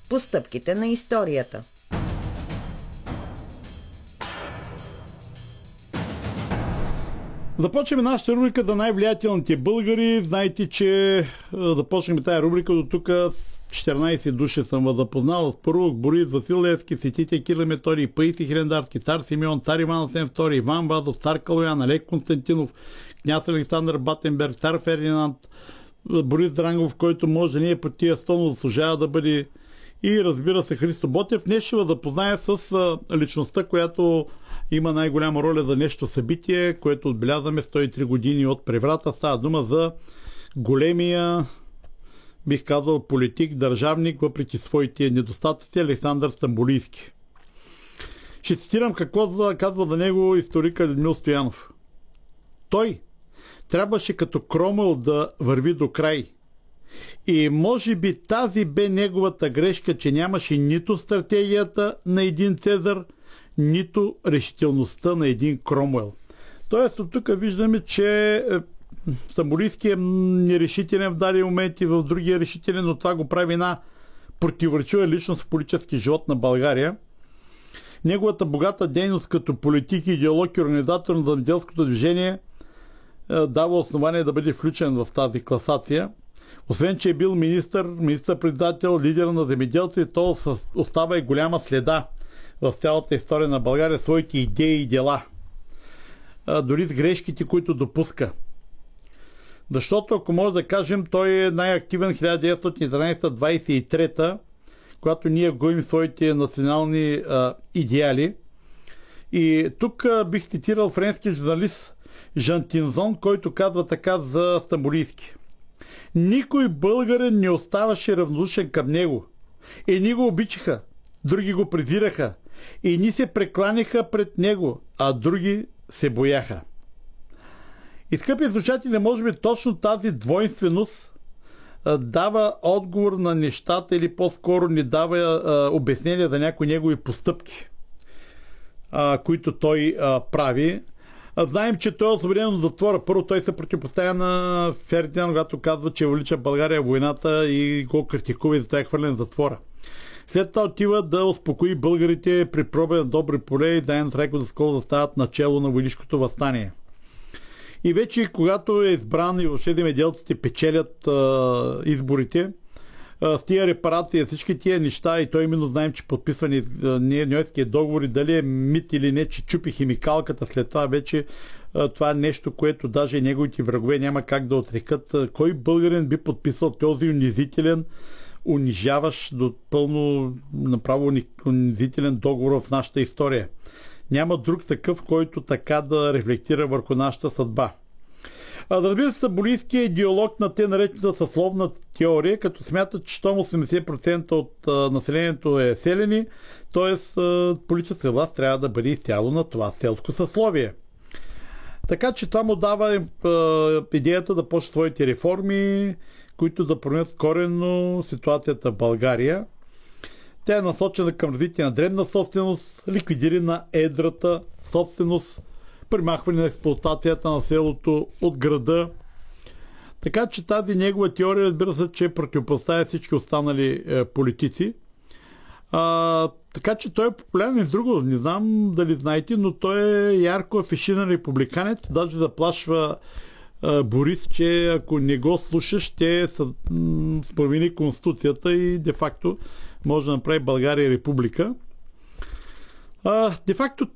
по стъпките на историята. Започваме нашата рубрика за най-влиятелните българи. Знаете, че започнахме тази рубрика до тук. 14 души съм запознал. Спорух, Борис, Васил Левски, светите Кирил Методий, Паисий Хилендарски, цар Симеон, цар Иван Асен II, Иван Вазов, цар Калоян, Олег Константинов, княз Александър Батенберг, цар Фердинанд, Борис Дрангов, който може да не е по тия 100, но заслужава да бъде, и разбира се Христо Ботев. Днес ще запозная с личността, която има най-голяма роля за нещо събитие, което отбелязваме 103 години от преврата. Става дума за големия, бих казал, политик, държавник, въпреки своите недостатъци, Александър Стамболийски. Ще цитирам какво казва за него историка Людмил Стоянов. Той трябваше като Кромвел да върви до край. И може би тази бе неговата грешка, че нямаше нито стратегията на един Цезар, нито решителността на един Кромвел. Тоест от тук виждаме, че Стамболийски е нерешителен в дадени моменти, в другия решителен, но това го прави една противоречива личност в политически живот на България. Неговата богата дейност като политик, идеолог и организатор на земеделското движение дава основание да бъде включен в тази класация. Освен, че е бил министър-председател, лидер на земеделци, то остава и голяма следа в цялата история на България, своите идеи и дела. Дори с грешките, които допуска. Защото, ако може да кажем, той е най-активен 1913-23, когато ние гоим своите национални идеали. И тук бих цитирал френски журналист Жан Тинзон, който казва така за Стамболийски. Никой българин не оставаше равнодушен към него. Едни го обичаха, други го презираха. Едни се прекланяха пред него, а други се бояха. И, скъпи слушатели, може би точно тази двойственост дава отговор на нещата или по-скоро не дава обяснение за някои негови постъпки, които той прави. Знаем, че той е освободен от затвора. Първо той се противопоставя на Фердинанд, когато казва, че влича България в войната и го критикува и затова е хвърлен в затвора. След това отива да успокои българите при проба на Добри поле и заедно с Райко Даскалов да стават начело на войнишкото въстание. И вече, когато е избран и въобще земеделците печелят изборите, с тия репарации, всички тия неща, и той именно знаем, че подписвани Ньойския договор, и дали е мит или не, че чупи химикалката, след това вече това е нещо, което даже неговите врагове няма как да отрекат. Кой българин би подписал този унизителен, унижаващ до пълно направо унизителен договор в нашата история? Няма друг такъв, който така да рефлектира върху нашата съдба. Разбира се, Стамболийски е идеолог на те наречената съсловна теория, като смятат, че щом 80% от населението е селени, т.е. политическа власт трябва да бъде изцяло на това селско съсловие. Така че това му дава идеята да почне своите реформи, които да променят коренно ситуацията в България. Тя е насочена към развитие на дребна собственост, ликвидиране на едрата собственост, примахване на експлоатацията на селото от града. Така че тази негова теория, разбира се, че противопоставя всички останали политици. Така че той е популярен и с друго. Не знам дали знаете, но той е ярко афиширан републиканец. Даже заплашва Борис, че ако не го слушаш, ще промени Конституцията и де-факто може да направи България република. Де-факто